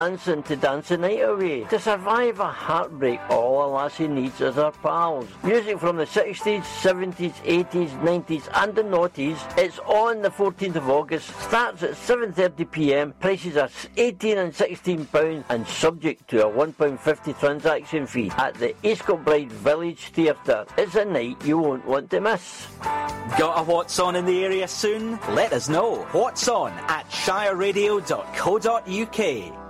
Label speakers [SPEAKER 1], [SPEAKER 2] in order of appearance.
[SPEAKER 1] dancing to dance the night away. To survive a heartbreak, all a lassie needs is her pals. Music from the 60s, 70s, 80s, 90s and the noughties. It's on the 14th of August, starts at 7:30pm, prices are £18 and £16 and subject to a £1.50 transaction fee at the East Kilbride Village Theatre. It's a night you won't want to miss.
[SPEAKER 2] Got a What's On in the area soon? Let us know. What's On at shireradio.co.uk.